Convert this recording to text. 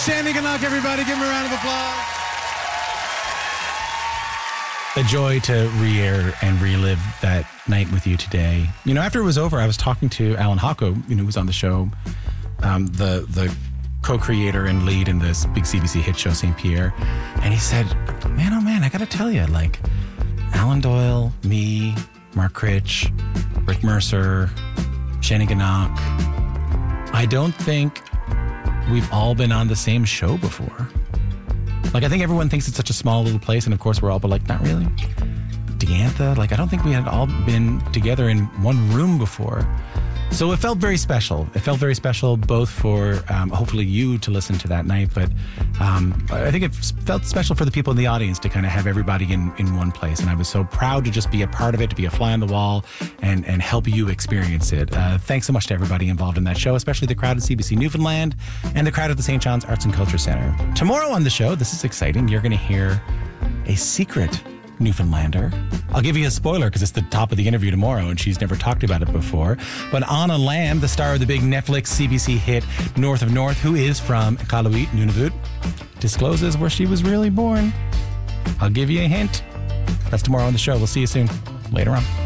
Shannon Gannock, everybody. Give him a round of applause. A joy to re-air and relive that night with you today. You know, after it was over, I was talking to Alan Hocko, who was on the show, the co-creator and lead in this big CBC hit show, St. Pierre. And he said, man, oh man, I got to tell you, like, Alan Doyle, me, Mark Critch, Rick Mercer, Shannon Gannock, I don't think we've all been on the same show before. Like, I think everyone thinks it's such a small little place, and of course we're all, but like, not really. Diantha, like, I don't think we had all been together in one room before. So it felt very special. It felt very special both for hopefully you to listen to that night, but I think it felt special for the people in the audience to kind of have everybody in one place. And I was so proud to just be a part of it, to be a fly on the wall and help you experience it. Thanks so much to everybody involved in that show, especially the crowd at CBC Newfoundland and the crowd at the St. John's Arts and Culture Center. Tomorrow on the show, this is exciting, you're going to hear a secret Newfoundlander. I'll give you a spoiler because it's the top of the interview tomorrow and she's never talked about it before. But Anna Lamb, the star of the big Netflix CBC hit North of North, who is from Iqaluit, Nunavut, discloses where she was really born. I'll give you a hint. That's tomorrow on the show. We'll see you soon. Later on.